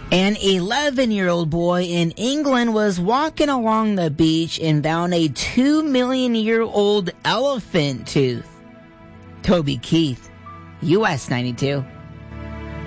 An 11-year-old boy in England was walking along the beach and found a 2-million-year-old elephant tooth. Toby Keith, US 92.